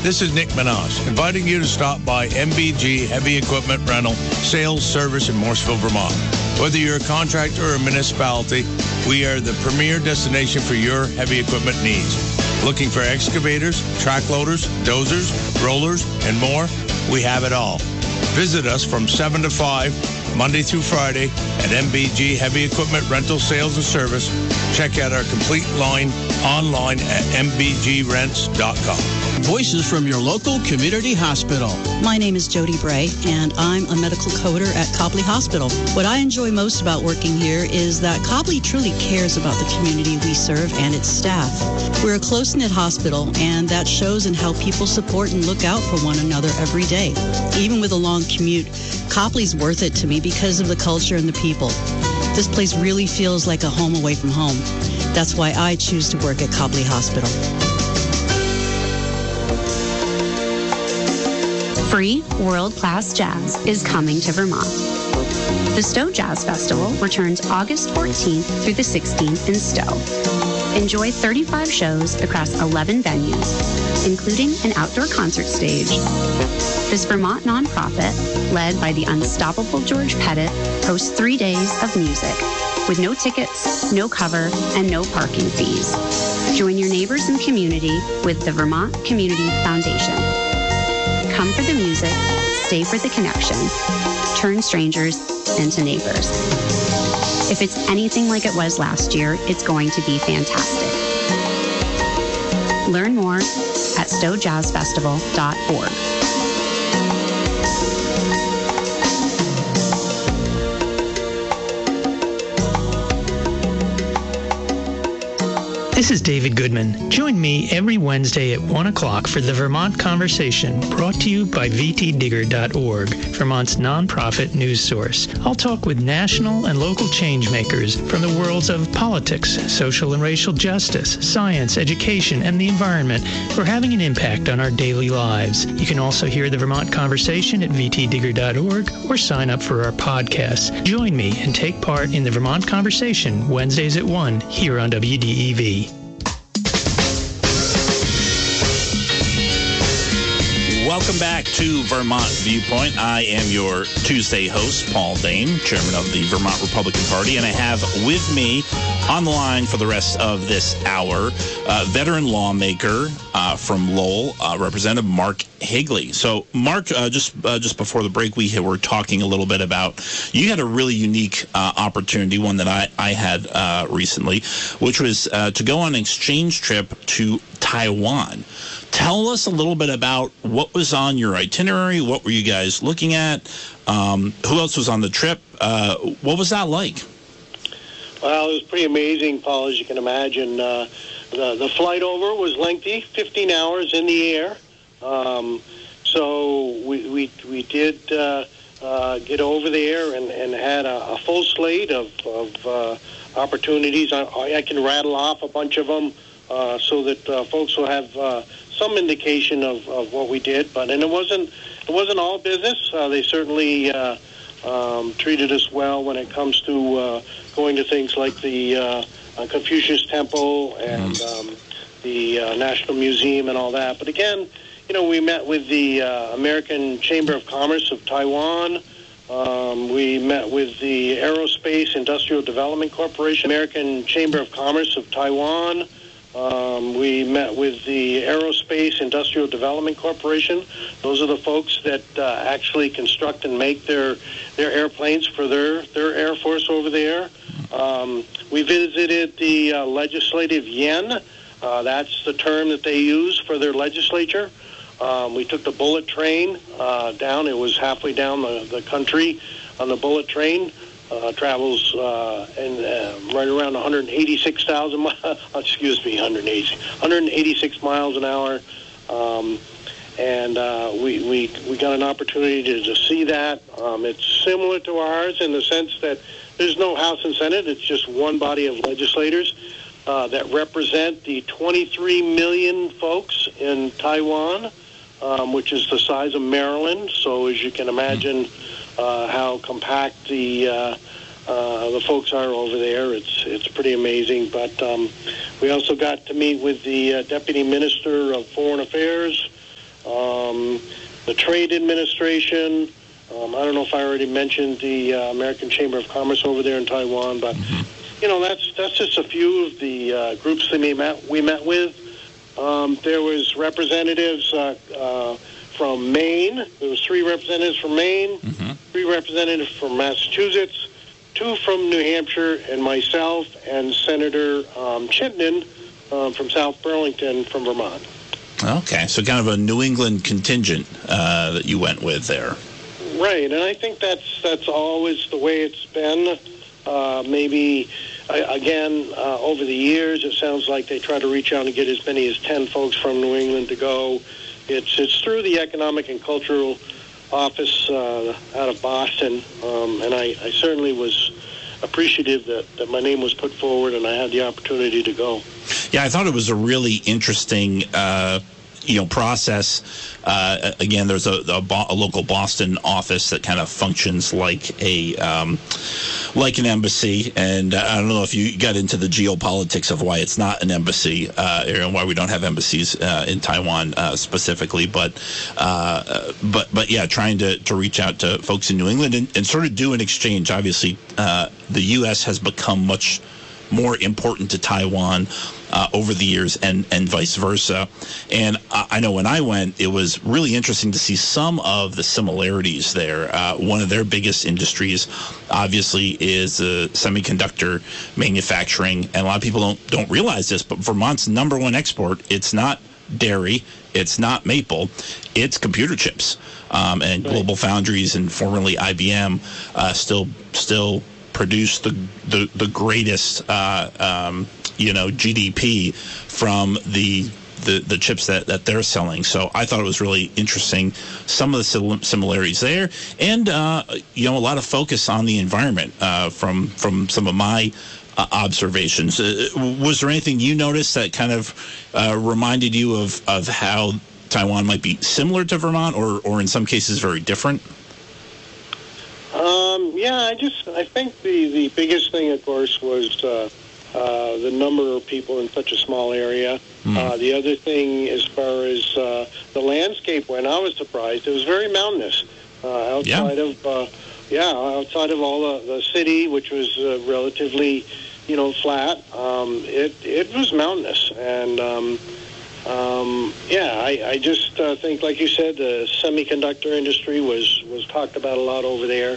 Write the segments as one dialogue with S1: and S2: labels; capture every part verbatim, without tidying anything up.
S1: This is Nick Minaj, inviting you to stop by M B G Heavy Equipment Rental, Sales Service in Morrisville, Vermont. Whether you're a contractor or a municipality, we are the premier destination for your heavy equipment needs. Looking for excavators, track loaders, dozers, rollers, and more? We have it all. Visit us from seven to five, Monday through Friday, at M B G Heavy Equipment Rental, Sales and Service. Check out our complete line online at m b g rents dot com.
S2: Voices from your local community hospital.
S3: My name is Jody Bray, and I'm a medical coder at Copley Hospital. What I enjoy most about working here is that Copley truly cares about the community we serve and its staff. We're a close-knit hospital, and that shows in how people support and look out for one another every day. Even with a long commute, Copley's worth it to me because of the culture and the people. This place really feels like a home away from home. That's why I choose to work at Copley Hospital.
S4: Free world-class jazz is coming to Vermont. The Stowe Jazz Festival returns August fourteenth through the sixteenth in Stowe. Enjoy thirty-five shows across eleven venues, including an outdoor concert stage. This Vermont nonprofit, led by the unstoppable George Pettit, hosts three days of music with no tickets, no cover, and no parking fees. Join your neighbors and community with the Vermont Community Foundation. Come for the music, stay for the connection, turn strangers into neighbors. If it's anything like it was last year, it's going to be fantastic. Learn more at stowe jazz festival dot org.
S5: This is David Goodman. Join me every Wednesday at one o'clock for the Vermont Conversation, brought to you by v t digger dot org, Vermont's nonprofit news source. I'll talk with national and local changemakers from the worlds of politics, social and racial justice, science, education, and the environment who are having an impact on our daily lives. You can also hear the Vermont Conversation at v t digger dot org or sign up for our podcasts. Join me and take part in the Vermont Conversation Wednesdays at one here on W D E V.
S6: Welcome back to Vermont Viewpoint. I am your Tuesday host, Paul Dane, chairman of the Vermont Republican Party, and I have with me on the line for the rest of this hour, uh, veteran lawmaker uh, from Lowell, uh, Representative Mark Higley. So, Mark, uh, just uh, just before the break, we were talking a little bit about, you had a really unique uh, opportunity, one that I, I had uh, recently, which was uh, to go on an exchange trip to Taiwan. Tell us a little bit about what was on your itinerary. What were you guys looking at? Um, who else was on the trip? Uh, what was that like?
S7: Well, it was pretty amazing, Paul, as you can imagine. Uh, the, the flight over was lengthy, fifteen hours in the air. Um, so we we, we did uh, uh, get over there and, and had a, a full slate of, of uh, opportunities. I, I can rattle off a bunch of them uh, so that uh, folks will have uh, some indication of, of what we did. But and it wasn't it wasn't all business. Uh, they certainly uh, um, treated us well when it comes to uh, going to things like the uh, uh, Confucius Temple and um, the uh, National Museum and all that. But again, you know, we met with the uh, American Chamber of Commerce of Taiwan. Um, we met with the Aerospace Industrial Development Corporation, American Chamber of Commerce of Taiwan. Um, we met with the Aerospace Industrial Development Corporation. Those are the folks that uh, actually construct and make their their airplanes for their, their Air Force over there. Um, we visited the uh, Legislative Yen. Uh, that's the term that they use for their legislature. Um, we took the bullet train uh, down. It was halfway down the, the country on the bullet train. Uh, travels uh, and uh, right around one hundred eighty-six thousand miles. Excuse me, one hundred eighty, one hundred eighty-six miles an hour, um, and uh, we we we got an opportunity to, to see that. Um, it's similar to ours in the sense that there's no House and Senate. It's just one body of legislators uh, that represent the twenty-three million folks in Taiwan, um, which is the size of Maryland. So as you can imagine. Uh, how compact the uh, uh, the folks are over there. It's it's pretty amazing. But um, we also got to meet with the uh, Deputy Minister of Foreign Affairs, the Trade Administration. Um, I don't know if I already mentioned the uh, American Chamber of Commerce over there in Taiwan, but mm-hmm. you know that's that's just a few of the uh, groups that we met we met with. Um, there was representatives uh, uh, from Maine. There was three representatives from Maine, mm-hmm. three representatives from Massachusetts, two from New Hampshire, and myself and Senator um, Chittenden um, from South Burlington from Vermont.
S6: Okay, so kind of a New England contingent uh, that you went with there.
S7: Right, and I think that's that's always the way it's been. Uh, maybe, I, again, uh, over the years, it sounds like they try to reach out and get as many as ten folks from New England to go. It's it's through the Economic and Cultural Office uh, out of Boston, um, and I, I certainly was appreciative that, that my name was put forward and I had the opportunity to go.
S6: Yeah, I thought it was a really interesting uh you know, process. Uh, again, there's a, a, a local Boston office that kind of functions like a um, like an embassy, and uh, I don't know if you got into the geopolitics of why it's not an embassy uh, and why we don't have embassies uh, in Taiwan uh, specifically, but uh, but but yeah, trying to, to reach out to folks in New England and, and sort of do an exchange. Obviously, uh, the U S has become much more important to Taiwan uh, over the years, and, and vice versa. And I, I know when I went, it was really interesting to see some of the similarities there. Uh, one of their biggest industries, obviously, is uh, semiconductor manufacturing, and a lot of people don't don't realize this, but Vermont's number one export, it's not dairy, it's not maple, it's computer chips. Um, and right. Global Foundries and formerly I B M uh, still still produce the the, the greatest uh, um, you know G D P from the the, the chips that, that they're selling. So I thought it was really interesting, some of the similarities there, and uh, you know a lot of focus on the environment uh, from from some of my uh, observations. Uh, was there anything you noticed that kind of uh, reminded you of, of how Taiwan might be similar to Vermont, or or in some cases very different?
S7: Um, yeah, I just I think the, the biggest thing, of course, was uh, uh, the number of people in such a small area. Mm. Uh, the other thing, as far as uh, the landscape went, I was surprised. It was very mountainous uh, outside yeah. of uh, yeah outside of all the, the city, which was uh, relatively you know flat. Um, it it was mountainous, and um, um, yeah, I, I just uh, think, like you said, the semiconductor industry was was talked about a lot over there.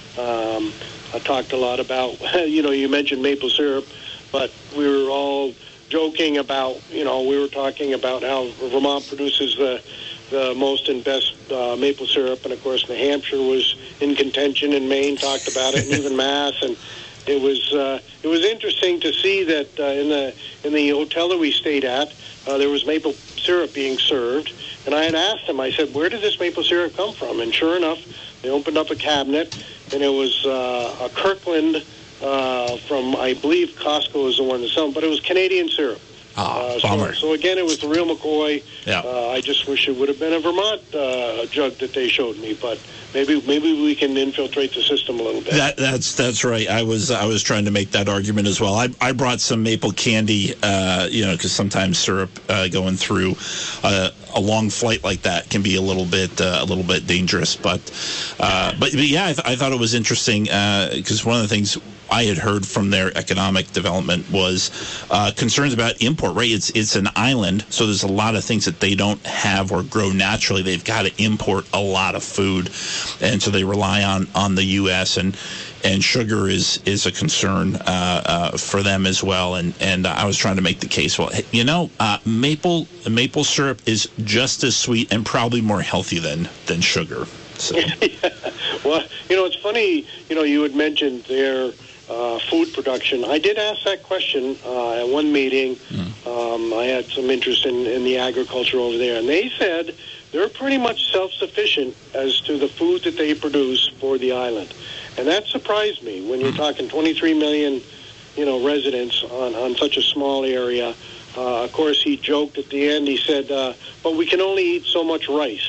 S7: Um, I talked a lot about, you know, you mentioned maple syrup, but we were all joking about, you know, we were talking about how Vermont produces the the most and best uh, maple syrup, and of course New Hampshire was in contention, and Maine talked about it, and even Mass, and it was uh, it was interesting to see that uh, in the in the hotel that we stayed at, uh, there was maple syrup being served, and I had asked them, I said, where did this maple syrup come from? And sure enough, they opened up a cabinet, and it was uh, a Kirkland uh, from, I believe Costco is the one that's selling, but it was Canadian syrup.
S6: Oh,
S7: uh,
S6: bummer.
S7: So, so again, it was the real McCoy.
S6: Yeah.
S7: Uh, I just wish it would have been a Vermont uh, jug that they showed me, but maybe maybe we can infiltrate the system a little bit.
S6: That, that's that's right. I was I was trying to make that argument as well. I I brought some maple candy, uh, you know, because sometimes syrup uh, going through uh, a long flight like that can be a little bit uh, a little bit dangerous. But uh, but, but yeah, I, th- I thought it was interesting because uh, one of the things I had heard from their economic development was uh, concerns about import. Right, it's it's an island, so there's a lot of things that they don't have or grow naturally. They've got to import a lot of food, and so they rely on, on the U S and and sugar is is a concern uh, uh, for them as well. And and I was trying to make the case. Well, you know, uh, maple maple syrup is just as sweet and probably more healthy than than sugar. So.
S7: Yeah. Well, you know, it's funny. You know, you had mentioned their Uh, food production. I did ask that question uh, at one meeting. Mm. Um, I had some interest in, in the agriculture over there, and they said they're pretty much self-sufficient as to the food that they produce for the island. And that surprised me when you're mm. talking twenty-three million, you know, residents on, on such a small area. Uh, of course, he joked at the end. He said, uh, but we can only eat so much rice.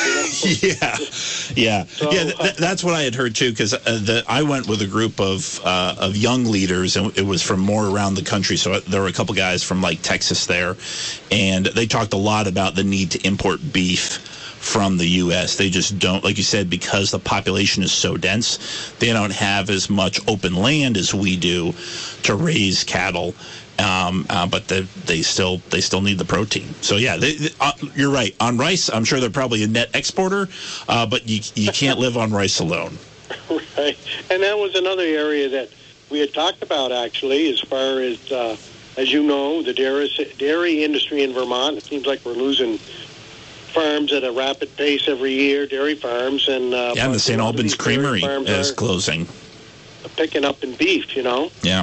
S6: yeah, yeah. So, yeah, th- th- that's what I had heard, too, because uh, I went with a group of uh, of young leaders, and it was from more around the country. So there were a couple guys from, like, Texas there, and they talked a lot about the need to import beef from the U S. They just don't, like you said, because the population is so dense, they don't have as much open land as we do to raise cattle. Um, uh, but they, they still they still need the protein. So yeah, they, they, uh, you're right. On rice, I'm sure they're probably a net exporter, uh, but you you can't live on rice alone.
S7: Right, and that was another area that we had talked about actually, as far as uh, as you know, the dairy dairy industry in Vermont. It seems like we're losing farms at a rapid pace every year, dairy farms, and uh,
S6: yeah, and the Saint Albans Creamery is closing,
S7: picking up in beef. You know.
S6: Yeah.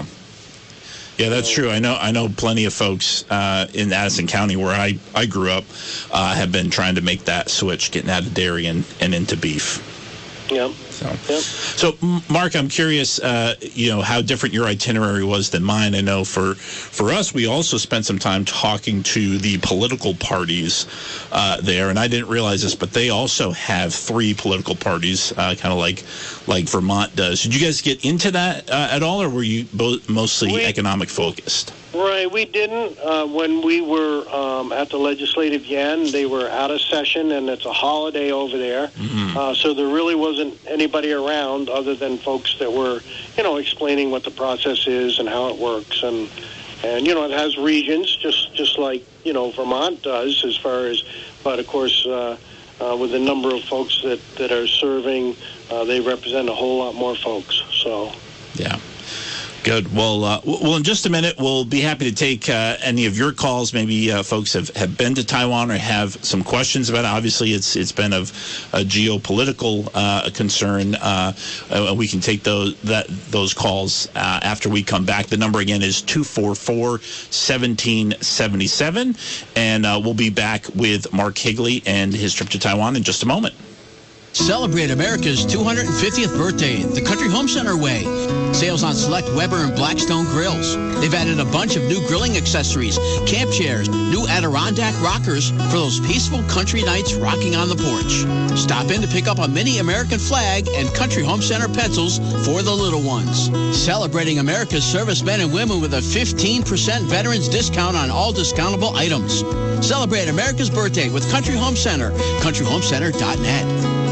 S6: Yeah, that's true. I know I know plenty of folks uh, in Addison County, where I, I grew up, uh, have been trying to make that switch, getting out of dairy and, and into beef.
S7: Yeah.
S6: So,
S7: yep.
S6: so Mark, I'm curious, uh, you know, how different your itinerary was than mine. I know for for us, we also spent some time talking to the political parties uh, there, and I didn't realize this, but they also have three political parties, uh, kind of like like Vermont does. Did you guys get into that uh, at all, or were you both mostly we, economic focused?
S7: Right, we didn't. Uh, when we were um, at the Legislative Yen, they were out of session, and it's a holiday over there. Mm-hmm. Uh, so there really wasn't anybody around other than folks that were, you know, explaining what the process is and how it works. And, and you know, it has regions, just, just like, you know, Vermont does as far as, but of course, uh, uh, with the number of folks that, that are serving, uh, they represent a whole lot more folks. So,
S6: yeah. Good. Well, uh, well, in just a minute, we'll be happy to take uh, any of your calls. Maybe uh, folks have, have been to Taiwan or have some questions about it. Obviously, it's it's been of a geopolitical uh, concern. Uh, we can take those that those calls uh, after we come back. The number again is two four four, one seven seven seven, and uh, we'll be back with Mark Higley and his trip to Taiwan in just a moment.
S2: Celebrate America's two hundred fiftieth birthday the Country Home Center way. Sales on select Weber and Blackstone grills. They've added a bunch of new grilling accessories, camp chairs, new Adirondack rockers for those peaceful country nights rocking on the porch. Stop in to pick up a mini American flag and Country Home Center pencils for the little ones. Celebrating America's servicemen and women with a fifteen percent veterans discount on all discountable items. Celebrate America's birthday with Country Home Center, country home center dot net.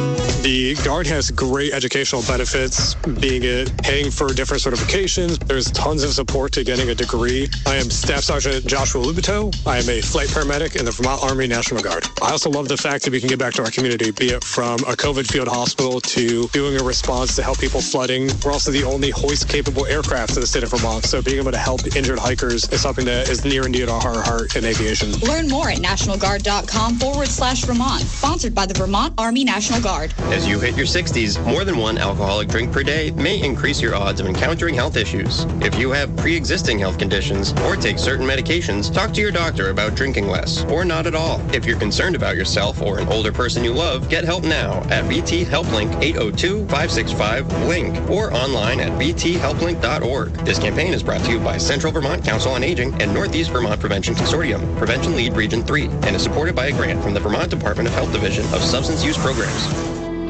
S8: The Guard has great educational benefits, being it paying for different certifications. There's tons of support to getting a degree. I am Staff Sergeant Joshua Lubito. I am a flight paramedic in the Vermont Army National Guard. I also love the fact that we can give back to our community, be it from a COVID field hospital to doing a response to help people flooding. We're also the only hoist-capable aircraft in the state of Vermont, so being able to help injured hikers is something that is near and dear to our heart in aviation.
S9: Learn more at nationalguard.com forward slash Vermont. Sponsored by the Vermont Army National Guard.
S10: As you hit your sixties, more than one alcoholic drink per day may increase your odds of encountering health issues. If you have pre-existing health conditions or take certain medications, talk to your doctor about drinking less or not at all. If you're concerned about yourself or an older person you love, get help now at V T HelpLink eight oh two, five six five, LINK or online at v t help link dot org. This campaign is brought to you by Central Vermont Council on Aging and Northeast Vermont Prevention Consortium, Prevention Lead Region three, and is supported by a grant from the Vermont Department of Health Division of Substance Use Programs.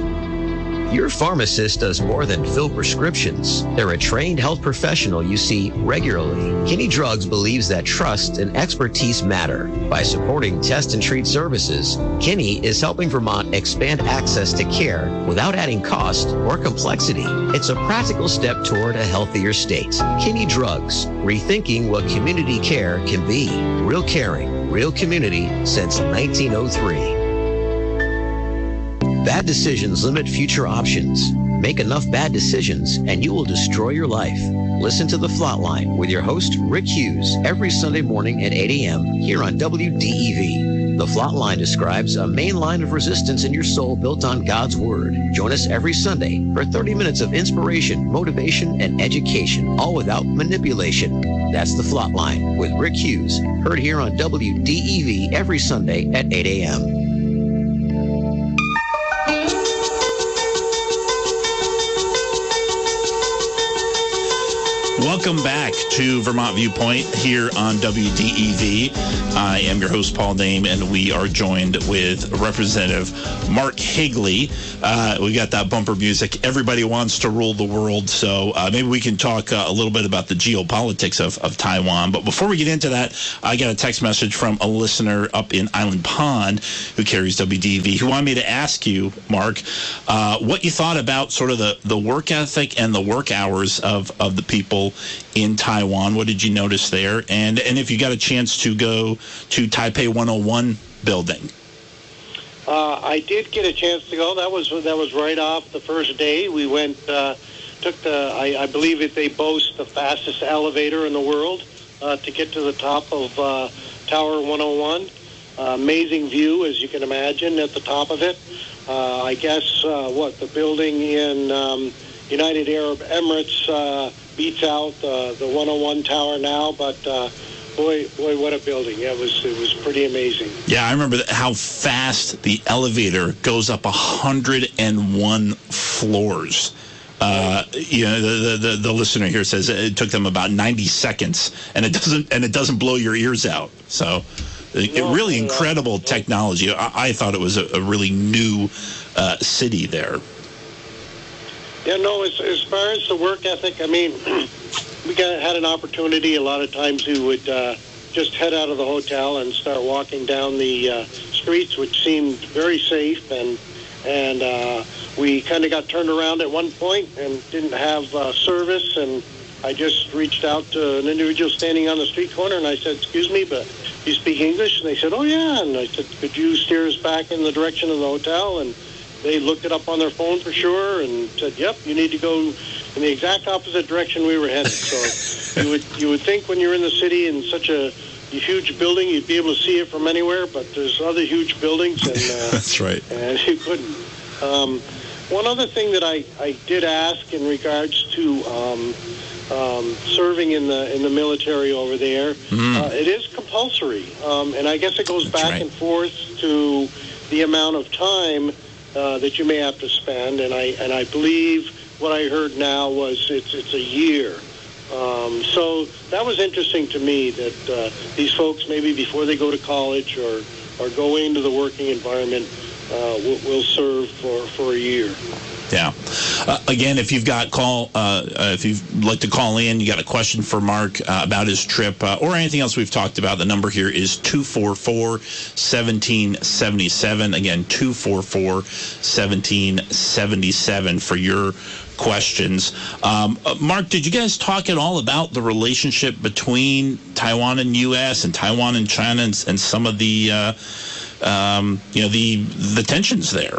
S11: Your pharmacist does more than fill prescriptions. They're a trained health professional you see regularly. Kinney Drugs believes that trust and expertise matter. By supporting test and treat services, Kinney is helping Vermont expand access to care without adding cost or complexity. It's a practical step toward a healthier state. Kinney Drugs, rethinking what community care can be. Real caring, real community since nineteen oh three. Bad decisions limit future options. Make enough bad decisions and you will destroy your life. Listen to The Flatline with your host, Rick Hughes, every Sunday morning at eight a.m. here on W D E V. The Flatline describes a main line of resistance in your soul built on God's Word. Join us every Sunday for thirty minutes of inspiration, motivation, and education, all without manipulation. That's The Flatline with Rick Hughes, heard here on W D E V every Sunday at eight a.m.
S6: Welcome back to Vermont Viewpoint here on W D E V. I am your host, Paul Dame, and we are joined with Representative Mark Higley. Uh, we got that bumper music. Everybody wants to rule the world, so uh, maybe we can talk uh, a little bit about the geopolitics of, of Taiwan. But before we get into that, I got a text message from a listener up in Island Pond who carries W D E V, who wanted me to ask you, Mark, uh, what you thought about sort of the, the work ethic and the work hours of, of the people in Taiwan. What did you notice there? And and if you got a chance to go to Taipei one oh one building.
S7: Uh, I did get a chance to go. That was that was right off the first day. We went, uh, took the, I, I believe it, they boast the fastest elevator in the world uh, to get to the top of uh, Tower one oh one. Uh, amazing view, as you can imagine, at the top of it. Uh, I guess, uh, what, the building in um, United Arab Emirates uh, beats out uh, the one oh one tower now, but uh, boy, boy, what a building! It was, it was pretty amazing.
S6: Yeah, I remember how fast the elevator goes up one hundred one floors. Uh, you know, the, the the listener here says it took them about ninety seconds, and it doesn't and it doesn't blow your ears out. So, it,
S7: no,
S6: really
S7: no,
S6: incredible
S7: no.
S6: technology. I, I thought it was a, a really new uh, city there.
S7: Yeah, no, as, as far as the work ethic, I mean, we got had an opportunity. A lot of times we would uh, just head out of the hotel and start walking down the uh, streets, which seemed very safe. And and uh, we kind of got turned around at one point and didn't have uh, service. And I just reached out to an individual standing on the street corner, and I said, "Excuse me, but do you speak English?" And they said, "Oh, yeah." And I said, "Could you steer us back in the direction of the hotel?" And they looked it up on their phone for sure and said, "Yep, you need to go in the exact opposite direction we were headed." So you would you would think when you're in the city in such a huge building, you'd be able to see it from anywhere, but there's other huge buildings, and uh,
S6: that's right,
S7: and you couldn't. Um, one other thing that I, I did ask in regards to um, um, serving in the in the military over there, mm. uh, it is compulsory, um, and I guess it goes
S6: that's
S7: back
S6: right.
S7: and forth to the amount of time Uh, that you may have to spend, and I and I believe what I heard now was it's it's a year. Um, so that was interesting to me that uh, these folks maybe before they go to college or or go into the working environment uh, will, will serve for, for a year.
S6: Yeah. Uh, again, if you've got call, uh, uh, if you'd like to call in, you got a question for Mark uh, about his trip uh, or anything else we've talked about, the number here is two four four, one seven seven seven. Again, two four four, one seven seven seven for your questions. Um, uh, Mark, did you guys talk at all about the relationship between Taiwan and U S and Taiwan and China and, and some of the, uh, um, you know, the the tensions there?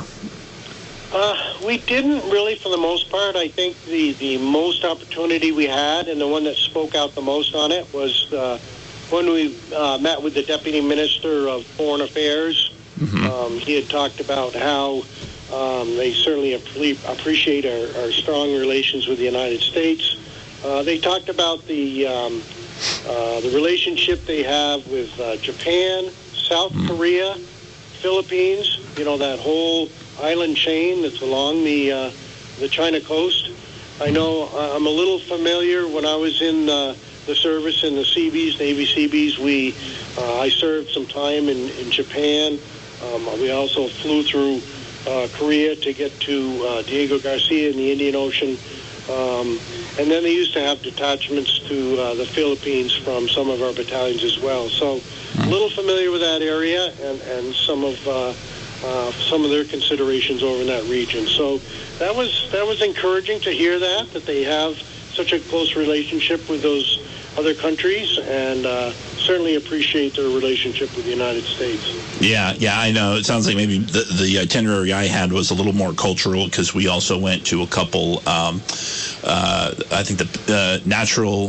S7: Uh, we didn't really, for the most part. I think the, the most opportunity we had, and the one that spoke out the most on it, was uh, when we uh, met with the Deputy Minister of Foreign Affairs. Mm-hmm. Um, he had talked about how um, they certainly appreciate our, our strong relations with the United States. Uh, they talked about the um, uh, the relationship they have with uh, Japan, South mm-hmm. Korea, Philippines. You know, that whole island chain that's along the uh, the China coast. I know I'm a little familiar. When I was in uh, the service in the Seabees, Navy Seabees, we uh, I served some time in, in Japan. Um, we also flew through uh, Korea to get to uh, Diego Garcia in the Indian Ocean. Um, and then they used to have detachments to uh, the Philippines from some of our battalions as well. So a little familiar with that area and, and some of uh, Uh, some of their considerations over in that region. So that was that was encouraging to hear that, that they have such a close relationship with those other countries, and uh, certainly appreciate their relationship with the United States.
S6: Yeah, yeah, I know. It sounds like maybe the, the itinerary I had was a little more cultural because we also went to a couple, um, uh, I think the uh, natural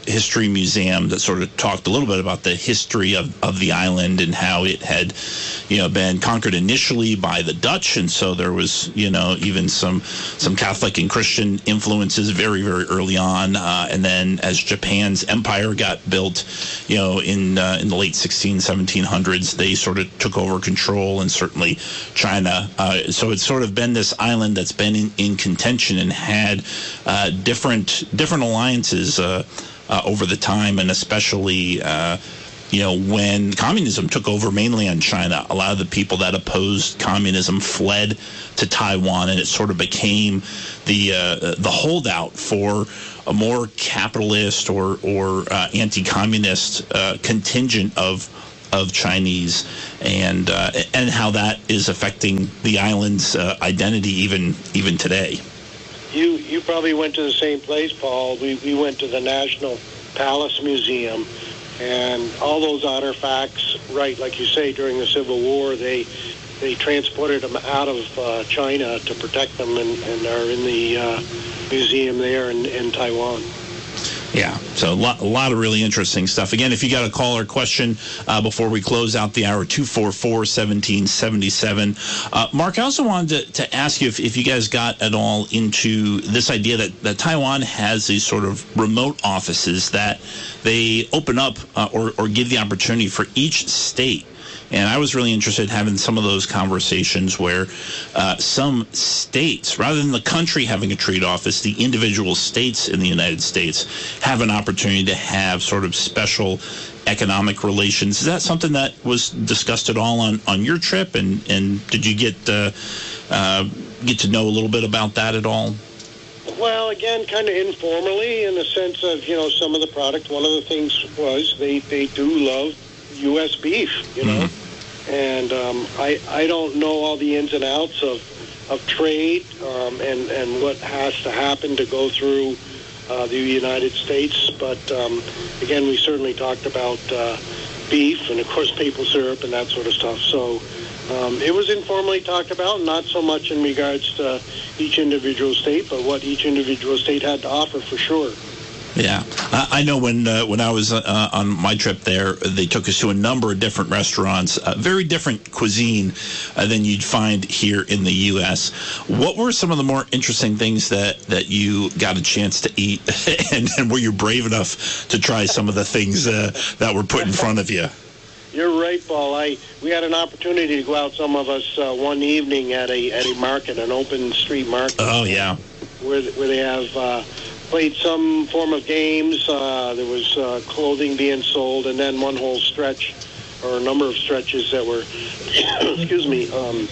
S6: history museum that sort of talked a little bit about the history of, of the island and how it had, you know, been conquered initially by the Dutch, and so there was, you know, even some some Catholic and Christian influences very, very early on, uh, and then as Japan's empire got built, you know, in uh, in the late sixteen, seventeen hundreds, they sort of took over control, and certainly China. Uh, so it's sort of been this island that's been in, in contention and had uh, different different alliances uh, uh, over the time, and especially uh, you know, when communism took over mainly on China, a lot of the people that opposed communism fled to Taiwan, and it sort of became the uh, the holdout for a more capitalist or or uh, anti-communist uh, contingent of of Chinese, and uh, and how that is affecting the island's uh, identity even even today.
S7: You you probably went to the same place, Paul. We we went to the National Palace Museum, and all those artifacts, right, like you say, during the Civil War, they they transported them out of uh, China to protect them, and, and are in the uh, museum there in, in Taiwan.
S6: Yeah, so a lot, a lot of really interesting stuff. Again, if you got a call or question uh, before we close out the hour, two four four, one seven seven seven. Uh, Mark, I also wanted to, to ask you if, if you guys got at all into this idea that, that Taiwan has these sort of remote offices that they open up uh, or, or give the opportunity for each state. And I was really interested in having some of those conversations where uh, some states, rather than the country having a trade office, the individual states in the United States have an opportunity to have sort of special economic relations. Is that something that was discussed at all on, on your trip? And, and did you get uh, uh, get to know a little bit about that at all?
S7: Well, again, kind of informally, in the sense of, you know, some of the product. One of the things was they, they do love U S beef, you know, mm-hmm. and um, I I don't know all the ins and outs of of trade um, and and what has to happen to go through uh, the United States, but um, again, we certainly talked about uh, beef and of course maple syrup and that sort of stuff. So um, it was informally talked about, not so much in regards to each individual state, but what each individual state had to offer for sure.
S6: Yeah, I know when uh, when I was uh, on my trip there, they took us to a number of different restaurants, uh, very different cuisine uh, than you'd find here in the U S. What were some of the more interesting things that, that you got a chance to eat, and, and were you brave enough to try some of the things uh, that were put in front of you?
S7: You're right, Paul. I we had an opportunity to go out, some of us, uh, one evening at a at a market, an open street market.
S6: Oh yeah,
S7: where where they have. Uh, played some form of games. Uh, there was uh, clothing being sold, and then one whole stretch, or a number of stretches that were, excuse me, um,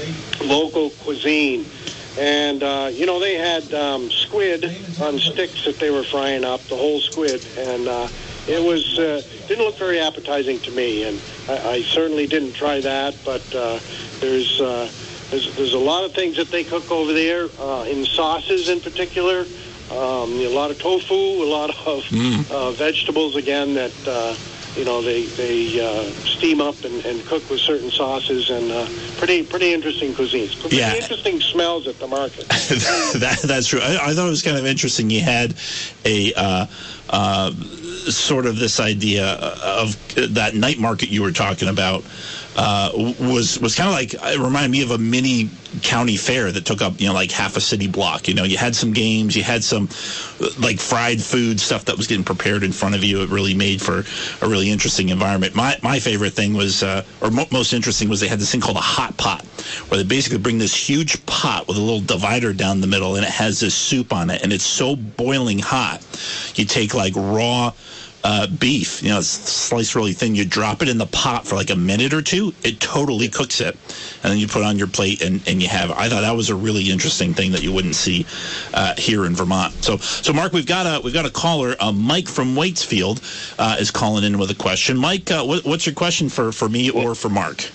S7: local cuisine. And, uh, you know, they had um, squid on sticks that they were frying up, the whole squid. And uh, it was uh, didn't look very appetizing to me. And I, I certainly didn't try that, but uh, there's, uh, there's, there's a lot of things that they cook over there, uh, in sauces in particular. Um, a lot of tofu, a lot of mm. uh, vegetables, again, that, uh, you know, they, they uh, steam up and, and cook with certain sauces, and uh, pretty pretty interesting cuisines. Pretty
S6: yeah.
S7: interesting smells at the market.
S6: that, that's true. I, I thought it was kind of interesting. You had a uh, uh, sort of this idea of that night market you were talking about. Uh, was was kind of like, it reminded me of a mini county fair that took up, you know, like half a city block. You know, you had some games, you had some like fried food stuff that was getting prepared in front of you. It really made for a really interesting environment. My my favorite thing was, uh, or mo- most interesting was, they had this thing called a hot pot, where they basically bring this huge pot with a little divider down the middle, and it has this soup on it, and it's so boiling hot. You take like raw Uh, beef, you know, it's sliced really thin. You drop it in the pot for like a minute or two. It totally cooks it, and then you put it on your plate, and, and you have it. I thought that was a really interesting thing that you wouldn't see uh, here in Vermont. So, so Mark, we've got a we've got a caller. Uh, Mike from Waitsfield uh, is calling in with a question. Mike, uh, what, what's your question for, for me or for Mark?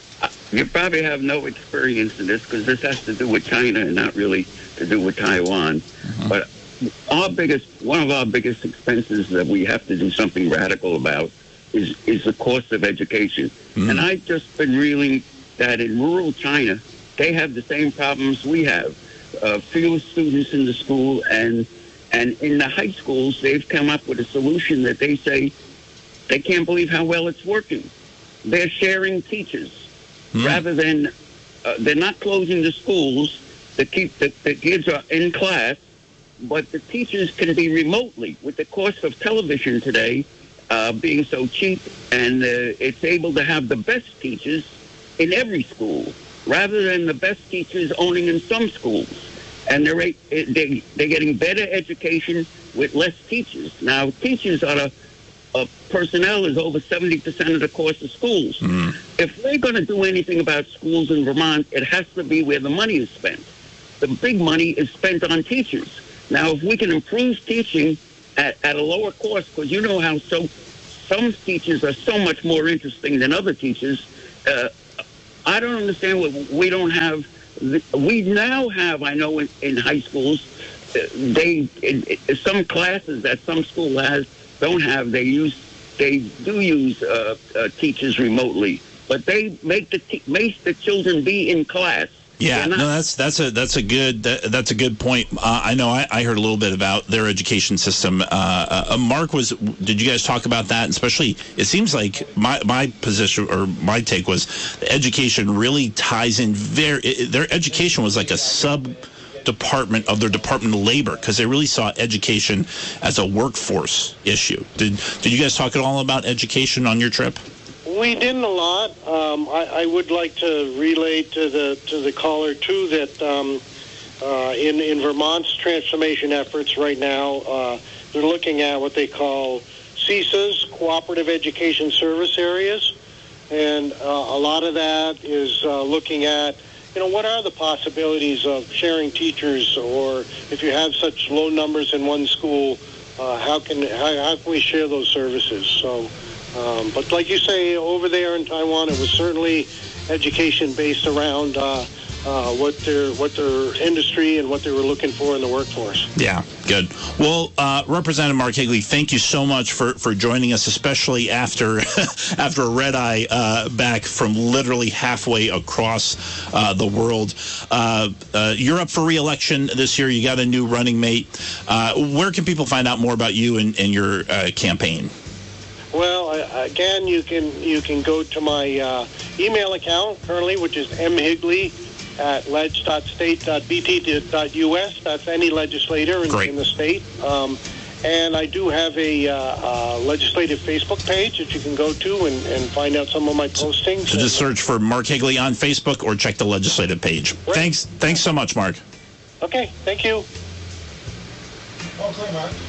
S12: You probably have no experience in this, because this has to do with China and not really to do with Taiwan. Mm-hmm. But our biggest, one of our biggest expenses that we have to do something radical about is is the cost of education. Mm. And I've just been reeling that in rural China, they have the same problems we have. Uh, fewer students in the school, and And in the high schools, they've come up with a solution that they say they can't believe how well it's working. They're sharing teachers mm. rather than uh, they're not closing the schools. The, keep, the, the kids are in class, but the teachers can be remotely. With the cost of television today uh, being so cheap, and uh, it's able to have the best teachers in every school rather than the best teachers owning in some schools. And they're, they, they're getting better education with less teachers. Now, teachers are a, a personnel is over seventy percent of the cost of schools. Mm. If we're going to do anything about schools in Vermont, it has to be where the money is spent. The big money is spent on teachers. Now, if we can improve teaching at, at a lower cost, because you know how so some teachers are so much more interesting than other teachers, uh, I don't understand what we don't have. We now have, I know, in, in high schools, they in, in some classes that some school has don't have. They use, they do use uh, uh, teachers remotely, but they make the te- make the children be in class.
S6: Yeah, no, that's that's a that's a good that, that's a good point. Uh, I know I, I heard a little bit about their education system. Uh, uh, Mark, was did you guys talk about that? And especially, it seems like my my position or my take was education really ties in very. It, their education was like a sub department of their Department of Labor because they really saw education as a workforce issue. Did did you guys talk at all about education on your trip?
S7: We didn't a lot. Um, I, I would like to relay to the to the caller too that um, uh, in in Vermont's transformation efforts right now, uh, they're looking at what they call C S As, Cooperative Education Service Areas, and uh, a lot of that is uh, looking at, you know, what are the possibilities of sharing teachers, or if you have such low numbers in one school, uh, how can how, how can we share those services? So. Um, but like you say, over there in Taiwan, it was certainly education based around uh, uh, what their what their industry and what they were looking for in the workforce.
S6: Yeah, good. Well, uh, Representative Mark Higley, thank you so much for, for joining us, especially after after a red eye uh, back from literally halfway across uh, the world. Uh, uh, you're up for re-election this year. You got a new running mate. Uh, where can people find out more about you and, and your uh, campaign?
S7: Well, uh, again, you can you can go to my uh, email account currently, which is mhigley at ledge dot state dot b t dot u s. That's any legislator in, in the state. Um, and I do have a uh, uh, legislative Facebook page that you can go to and, and find out some of my postings.
S6: So just search for Mark Higley on Facebook or check the legislative page. Right. Thanks, thanks so much, Mark.
S7: Okay, thank you.
S13: Okay, Mark.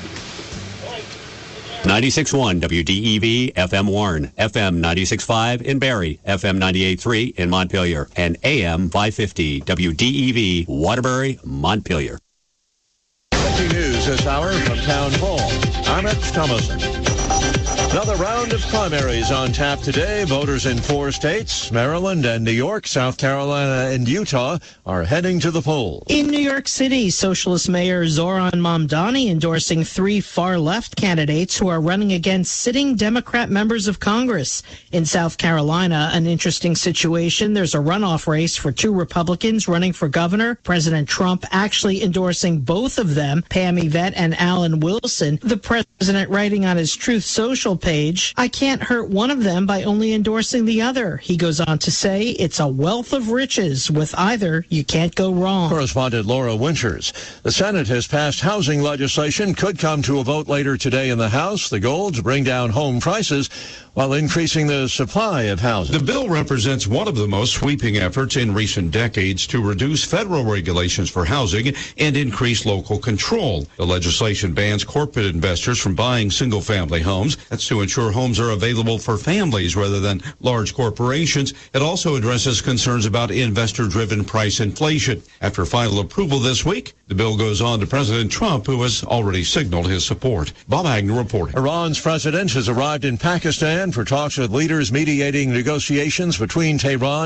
S13: ninety-six point one W D E V F M Warren, F M ninety-six point five in Barrie, F M ninety-eight point three in Montpelier, and A M five fifty W D E V Waterbury, Montpelier.
S14: Breaking news this hour from Town Hall. I'm Rich Thomason. Another round of primaries on tap today. Voters in four states, Maryland and New York, South Carolina and Utah, are heading to the polls.
S15: In New York City, Socialist Mayor Zoran Mamdani endorsing three far-left candidates who are running against sitting Democrat members of Congress. In South Carolina, an interesting situation. There's a runoff race for two Republicans running for governor. President Trump actually endorsing both of them, Pam Yvette and Alan Wilson. The president writing on his Truth Social page, I can't hurt one of them by only endorsing the other. He goes on to say, it's a wealth of riches. With either, you can't go wrong.
S14: Correspondent Laura Winters. The Senate has passed housing legislation, could come to a vote later today in the House. The goal to bring down home prices while increasing the supply of housing.
S16: The bill represents one of the most sweeping efforts in recent decades to reduce federal regulations for housing and increase local control. The legislation bans corporate investors from buying single-family homes. That's to ensure homes are available for families rather than large corporations. It also addresses concerns about investor-driven price inflation. After final approval this week, the bill goes on to President Trump, who has already signaled his support. Bob Agnew reporting.
S14: Iran's president has arrived in Pakistan for talks with leaders mediating negotiations between Tehran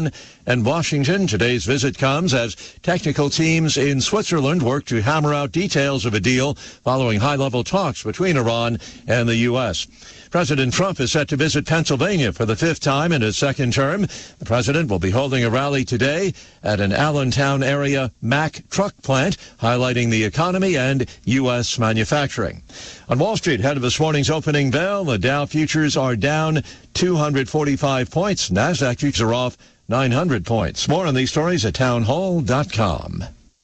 S14: and Washington. Today's visit comes as technical teams in Switzerland work to hammer out details of a deal following high-level talks between Iran and the U S. President Trump is set to visit Pennsylvania for the fifth time in his second term. The president will be holding a rally today at an Allentown area Mack truck plant, highlighting the economy and U S manufacturing. On Wall Street, ahead of this morning's opening bell, the Dow futures are down two hundred forty-five points. NASDAQ futures are off nine hundred points. More on these stories at townhall dot com.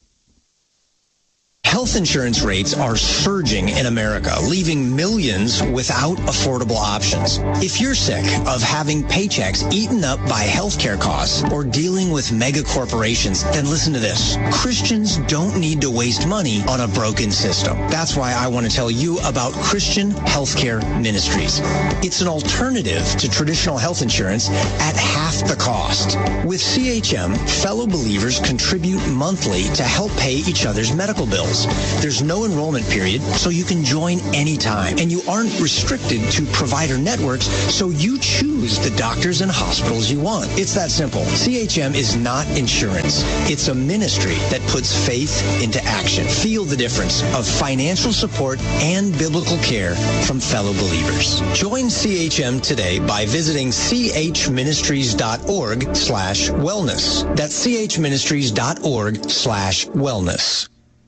S17: Health insurance rates are surging in America, leaving millions without affordable options. If you're sick of having paychecks eaten up by healthcare costs or dealing with mega corporations, then listen to this. Christians don't need to waste money on a broken system. That's why I want to tell you about Christian Healthcare Ministries. It's an alternative to traditional health insurance at half the cost. With C H M, fellow believers contribute monthly to help pay each other's medical bills. There's no enrollment period, so you can join anytime. And you aren't restricted to provider networks, so you choose the doctors and hospitals you want. It's that simple. C H M is not insurance. It's a ministry that puts faith into action. Feel the difference of financial support and biblical care from fellow believers. Join C H M today by visiting chministries.org slash wellness. That's chministries.org slash wellness.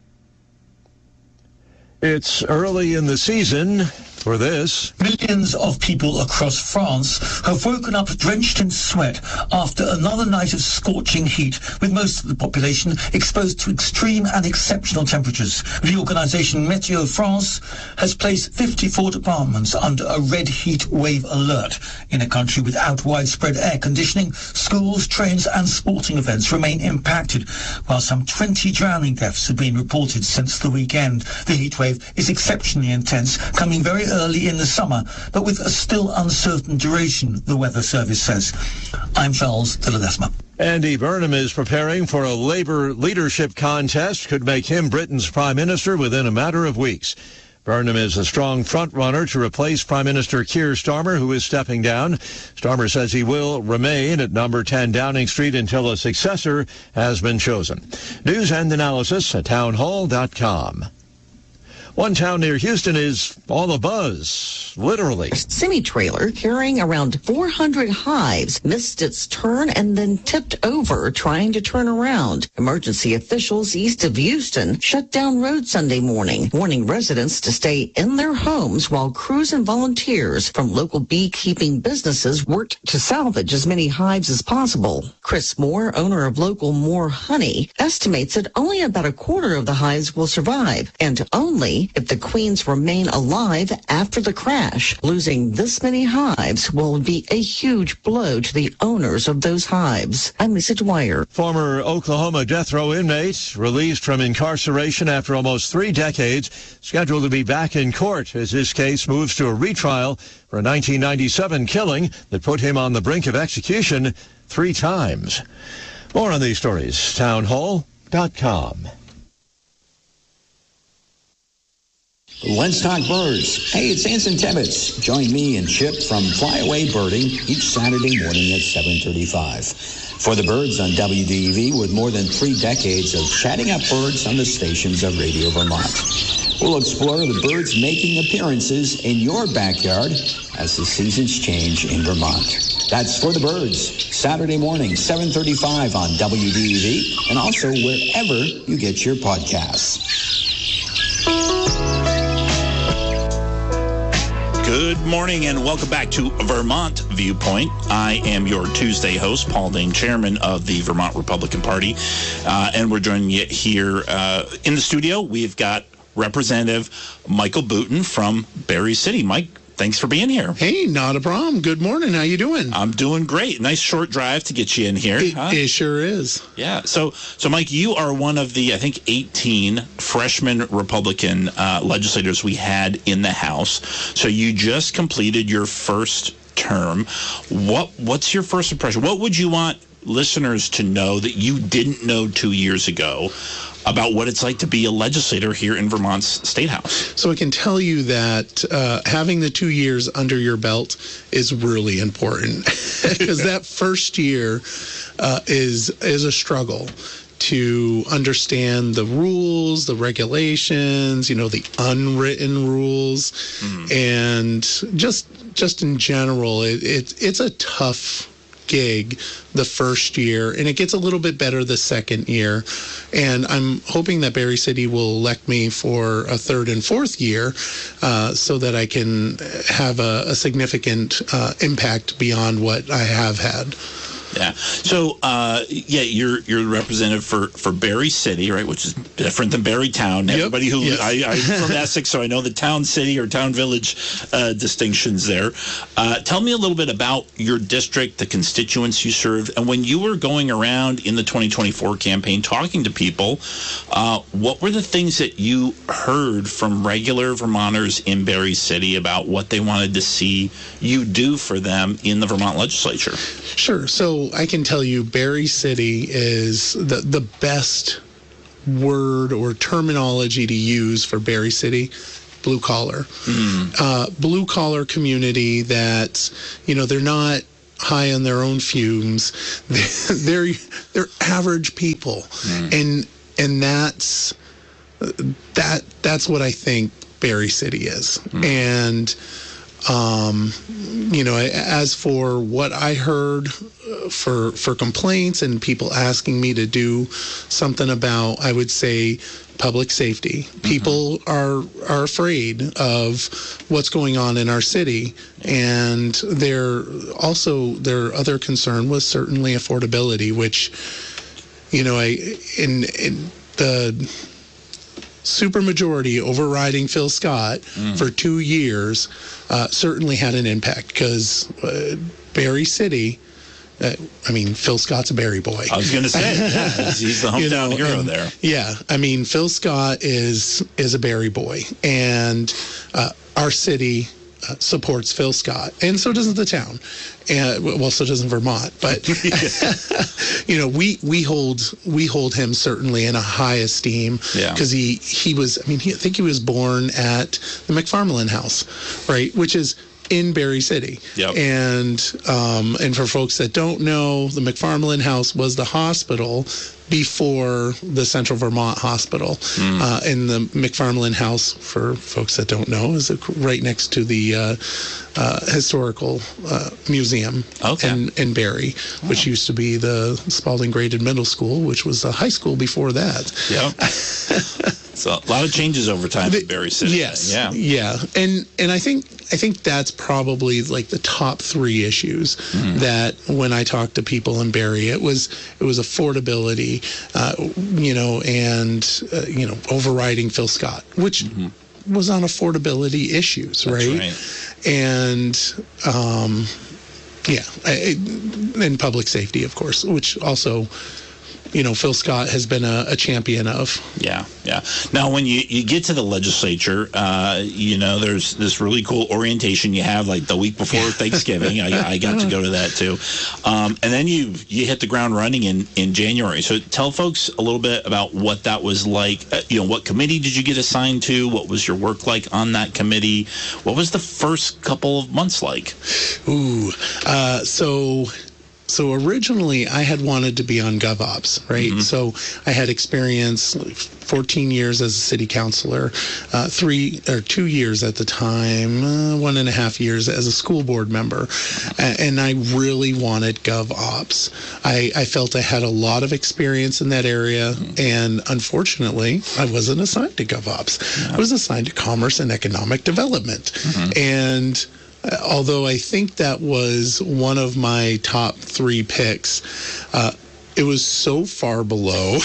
S14: It's early in the season for this.
S18: Millions of people across France have woken up drenched in sweat after another night of scorching heat, with most of the population exposed to extreme and exceptional temperatures. The organisation Météo France has placed fifty-four departments under a red heat wave alert. In a country without widespread air conditioning, schools, trains and sporting events remain impacted, while some twenty drowning deaths have been reported since the weekend. The heat wave is exceptionally intense, coming very early in the summer, but with a still uncertain duration, the Weather Service says. I'm Charles de Ledesma.
S14: Andy Burnham is preparing for a Labour leadership contest, could make him Britain's Prime Minister within a matter of weeks. Burnham is a strong front-runner to replace Prime Minister Keir Starmer, who is stepping down. Starmer says he will remain at number ten Downing Street until a successor has been chosen. News and analysis at townhall dot com. One town near Houston is all abuzz, literally.
S19: A semi-trailer carrying around four hundred hives missed its turn and then tipped over trying to turn around. Emergency officials east of Houston shut down roads Sunday morning, warning residents to stay in their homes while crews and volunteers from local beekeeping businesses worked to salvage as many hives as possible. Chris Moore, owner of local Moore Honey, estimates that only about a quarter of the hives will survive, and only if the queens remain alive after the crash. Losing this many hives will be a huge blow to the owners of those hives. I'm Lisa Dwyer.
S14: Former Oklahoma death row inmate released from incarceration after almost three decades, scheduled to be back in court as his case moves to a retrial for a nineteen ninety-seven killing that put him on the brink of execution three times. More on these stories, townhall dot com.
S20: Let's talk birds. Hey, it's Anson Tebbets. Join me and Chip from Flyaway Birding each Saturday morning at seven thirty-five. For the birds on W D E V, with more than three decades of chatting up birds on the stations of Radio Vermont. We'll explore the birds making appearances in your backyard as the seasons change in Vermont. That's For the Birds, Saturday morning, seven thirty-five on W D E V, and also wherever you get your podcasts.
S6: Good morning and welcome back to Vermont Viewpoint. I am your Tuesday host, Paul Dane, chairman of the Vermont Republican Party, uh, and we're joining you here uh, in the studio. We've got Representative Michael Booten from Berry City. Mike, thanks for being here.
S21: Hey, not a problem. Good morning. How you doing?
S6: I'm doing great. Nice short drive to get you in here.
S21: It,
S6: huh?
S21: it sure is.
S6: Yeah. So, so Mike, you are one of the, I think, eighteen freshman Republican uh, legislators we had in the House. So you just completed your first term. What What's your first impression? What would you want listeners to know that you didn't know two years ago about what it's like to be a legislator here in Vermont's State House.
S21: So I can tell you that uh, having the two years under your belt is really important, because that first year uh, is is a struggle to understand the rules, the regulations, you know, the unwritten rules, mm. and just just in general, it, it it's a tough gig the first year, and it gets a little bit better the second year. And I'm hoping that Barre City will elect me for a third and fourth year, uh, so that I can have a, a significant uh, impact beyond what I have had.
S6: Yeah. So, uh, yeah, you're you're the representative for, for Barre City, right, which is different than Barre Town. Yep. Everybody who yes. I, I'm from Essex, so I know the town city or town village uh, distinctions there. Uh, tell me a little bit about your district, the constituents you serve, and when you were going around in the twenty twenty-four campaign talking to people, uh, what were the things that you heard from regular Vermonters in Barre City about what they wanted to see you do for them in the Vermont legislature?
S21: Sure. So I can tell you Barre City is the, the best word or terminology to use for Barre City, blue collar. Mm. Uh, blue collar community that, you know, they're not high on their own fumes. They're, they're average people. Mm. And, and that's, that, that's what I think Barre City is. Mm. And, Um, you know, as for what I heard for for complaints and people asking me to do something about, I would say, public safety. Mm-hmm. People are are afraid of what's going on in our city, and their also their other concern was certainly affordability, which, you know, I in in the supermajority overriding Phil Scott mm. for two years uh, certainly had an impact, because uh, Barre City, uh, I mean, Phil Scott's a Barre boy.
S6: I was going to say, yeah, he's the hometown you know, hero
S21: and,
S6: there.
S21: Yeah, I mean, Phil Scott is is a Barre boy, and uh, our city uh, supports Phil Scott, and so doesn't the town. And well, so doesn't Vermont, but you know, we we hold we hold him certainly in a high esteem, because yeah. he he was. I mean, he, I think he was born at the McFarland House, right, which is in Barre City. Yep. And um, and for folks that don't know, the McFarland House was the hospital before the Central Vermont Hospital. Mm. Uh, and the McFarland House, for folks that don't know, is right next to the uh, uh, historical uh, museum okay. in, in Barre, wow. which used to be the Spalding Graded Middle School, which was a high school before that.
S6: Yeah. So a lot of changes over time in Barre City.
S21: Yes.
S6: Yeah.
S21: Yeah. And and I think I think that's probably like the top three issues mm. that when I talk to people in Barre, it was it was affordability, uh, you know, and uh, you know, overriding Phil Scott, which mm-hmm. was on affordability issues,
S6: that's
S21: right?
S6: right.
S21: And um, yeah, I, and public safety, of course, which also, you know, Phil Scott has been a, a champion of.
S6: Yeah, yeah. Now, when you, you get to the legislature, uh, you know, there's this really cool orientation you have, like the week before Thanksgiving. I, I got to go to that too. Um, and then you you hit the ground running in, in January. So tell folks a little bit about what that was like. Uh, you know, what committee did you get assigned to? What was your work like on that committee? What was the first couple of months like?
S21: Ooh, uh, so... So originally, I had wanted to be on GovOps, right? Mm-hmm. So I had experience, fourteen years as a city councilor, uh, three or two years at the time, uh, one and a half years as a school board member, and, and I really wanted GovOps. I, I felt I had a lot of experience in that area, mm-hmm. and unfortunately, I wasn't assigned to GovOps. Yeah. I was assigned to Commerce and Economic Development, mm-hmm. and although I think that was one of my top three picks, uh, it was so far below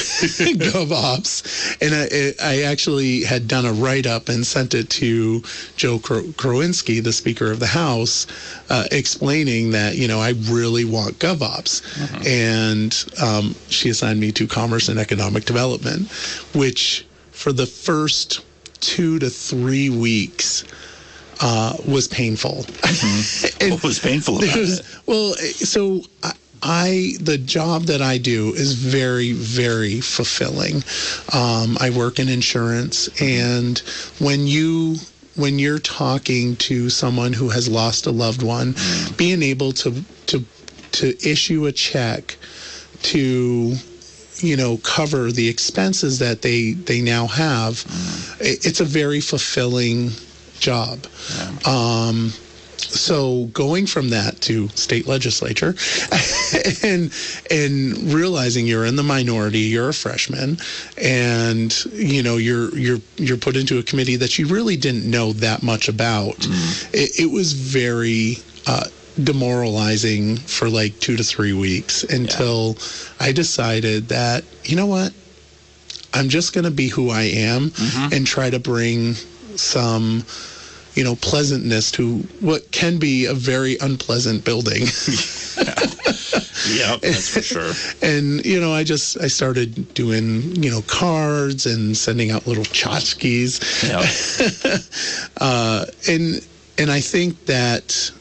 S21: GovOps, and I, I actually had done a write-up and sent it to Joe Krowinski, the Speaker of the House, uh, explaining that, you know, I really want GovOps. Uh-huh. And um, she assigned me to Commerce and Economic Development, which for the first two to three weeks, Uh, was painful.
S6: Mm-hmm. What was painful about it? Was,
S21: well, so I, I the job that I do is very, very fulfilling. Um, I work in insurance, and when you when you're talking to someone who has lost a loved one, mm. being able to to to issue a check to, you know, cover the expenses that they they now have, mm. it's a very fulfilling job. Yeah. Um, So going from that to state legislature and and realizing you're in the minority, you're a freshman, and you know you're you're you're put into a committee that you really didn't know that much about. Mm. It, it was very uh, demoralizing for like two to three weeks until yeah. I decided that, you know what, I'm just going to be who I am mm-hmm. and try to bring some, you know, pleasantness to what can be a very unpleasant building.
S6: yeah. yeah, that's for sure.
S21: And, you know, I just, I started doing, you know, cards and sending out little tchotchkes. Yep. uh, and, and I think that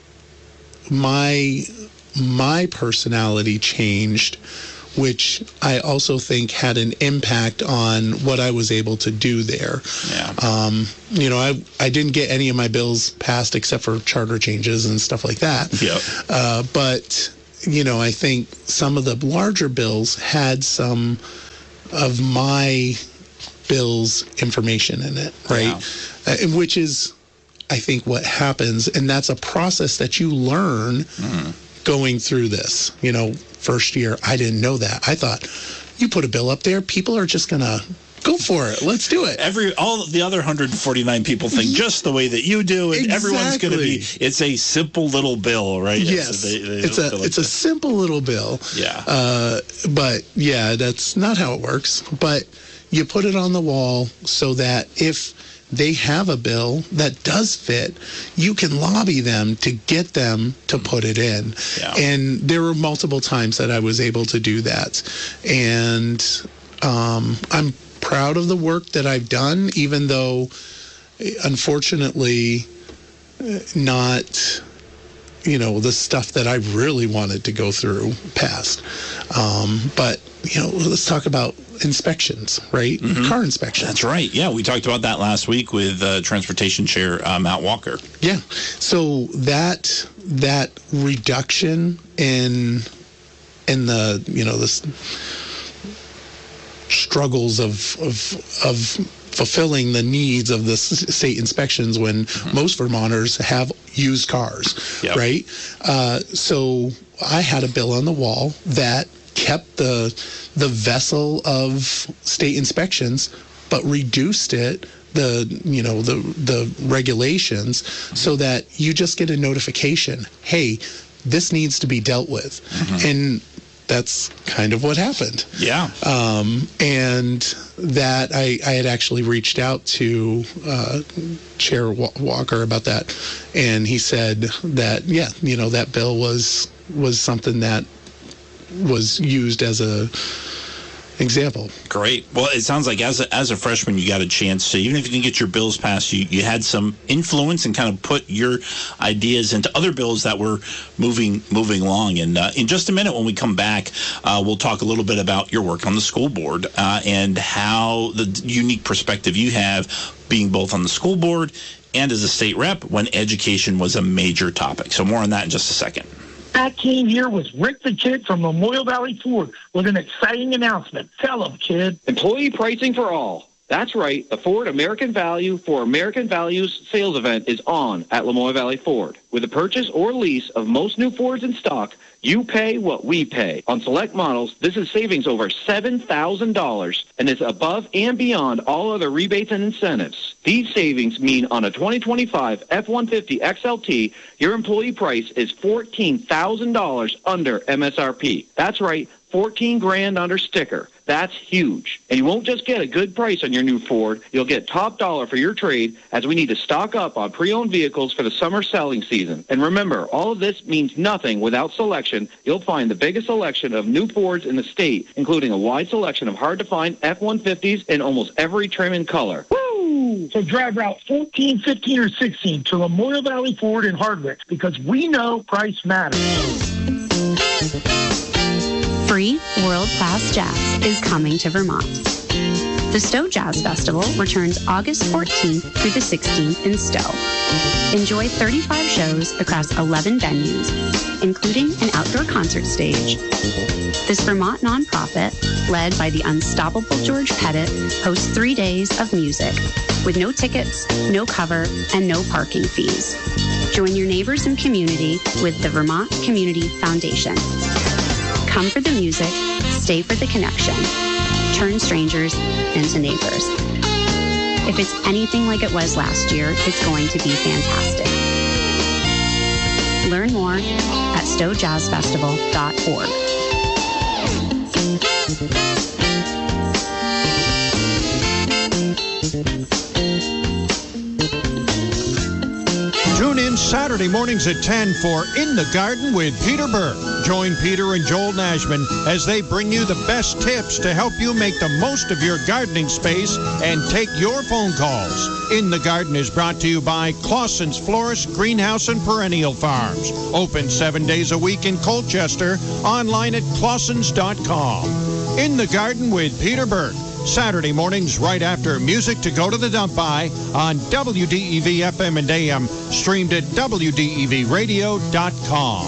S21: my, my personality changed, which I also think had an impact on what I was able to do there. Yeah. Um, you know, I I didn't get any of my bills passed except for charter changes and stuff like that.
S6: Yeah.
S21: Uh, but, you know, I think some of the larger bills had some of my bills information in it, right? Yeah. Uh, which is, I think, what happens. And that's a process that you learn mm. going through this, you know. First year, I didn't know that. I thought, you put a bill up there, people are just going to go for it. Let's do it.
S6: Every all the other one hundred forty-nine people think just the way that you do, and exactly. everyone's going to be. It's a simple little bill, right?
S21: Yes,
S6: it's a, they, they
S21: it's a, like it's a simple little bill.
S6: Yeah.
S21: Uh, but yeah, that's not how it works. But you put it on the wall so that if they have a bill that does fit, you can lobby them to get them to put it in. Yeah. And there were multiple times that I was able to do that. And um, I'm proud of the work that I've done, even though, unfortunately, not, you know, the stuff that I really wanted to go through passed. Um, but, you know, let's talk about inspections, right? Mm-hmm. Car inspections.
S6: That's right. Yeah, we talked about that last week with uh, Transportation Chair uh, Matt Walker.
S21: Yeah. So that that reduction in in the, you know, this struggles of of of fulfilling the needs of the state inspections when mm-hmm. most Vermonters have used cars, yep. right? Uh, so I had a bill on the wall that kept the the vessel of state inspections, but reduced it, the you know the the regulations, mm-hmm. so that you just get a notification, hey, this needs to be dealt with, mm-hmm. and that's kind of what happened.
S6: Yeah.
S21: Um, and that I, I had actually reached out to uh, Chair Walker about that, and he said that yeah, you know that bill was was something that was used as a example.
S6: Great. Well, it sounds like as a, as a freshman, you got a chance to, even if you didn't get your bills passed, you, you had some influence and kind of put your ideas into other bills that were moving moving along. And uh, in just a minute, when we come back, uh, we'll talk a little bit about your work on the school board uh, and how the unique perspective you have being both on the school board and as a state rep when education was a major topic. So more on that in just a second.
S1: I came here with Rick the Kid from Memorial Valley Ford with an exciting announcement. Tell him, kid.
S22: Employee pricing for all. That's right. The Ford American Value for American Values sales event is on at Memorial Valley Ford. With the purchase or lease of most new Fords in stock, you pay what we pay. On select models, this is savings over seven thousand dollars and is above and beyond all other rebates and incentives. These savings mean on a twenty twenty-five F one fifty X L T, your employee price is fourteen thousand dollars under M S R P. That's right, fourteen grand under sticker. That's huge. And you won't just get a good price on your new Ford. You'll get top dollar for your trade as we need to stock up on pre-owned vehicles for the summer selling season. And remember, all of this means nothing without selection. You'll find the biggest selection of new Fords in the state, including a wide selection of hard-to-find F one fifties in almost every trim and color.
S1: Woo! So drive Route fourteen, fifteen, or sixteen to Memorial Valley Ford in Hardwick because we know price matters.
S3: free world-class jazz is coming to Vermont. The Stowe Jazz Festival returns August fourteenth through the sixteenth in Stowe. Enjoy thirty-five shows across eleven venues, including an outdoor concert stage. This Vermont nonprofit, led by the unstoppable George Pettit, hosts three days of music with no tickets, no cover, and no parking fees. Join your neighbors and community with the Vermont Community Foundation. Come for the music, stay for the connection. Turn strangers into neighbors. If it's anything like it was last year, it's going to be fantastic. Learn more at stowe jazz festival dot org.
S4: Tune in Saturday mornings at ten for In the Garden with Peter Burke. Join Peter and Joel Nashman as they bring you the best tips to help you make the most of your gardening space and take your phone calls. In the Garden is brought to you by Clausen's Florist, Greenhouse, and Perennial Farms. Open seven days a week in Colchester. Online at clausens dot com. In the Garden with Peter Burke. Saturday mornings right after Music to Go to the Dump By on W D E V F M and A M, streamed at W D E V radio dot com.